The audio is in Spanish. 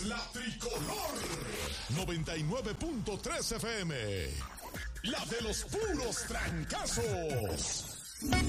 la tricolor. 99.3 FM. La de los puros trancazos.